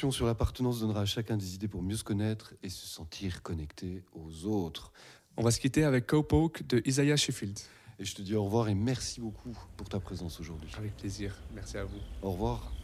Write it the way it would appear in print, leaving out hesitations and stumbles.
Sur l'appartenance donnera à chacun des idées pour mieux se connaître et se sentir connecté aux autres. On va se quitter avec Cowpoke de Isaiah Sheffield. Et je te dis au revoir et merci beaucoup pour ta présence aujourd'hui. Avec plaisir. Merci à vous. Au revoir.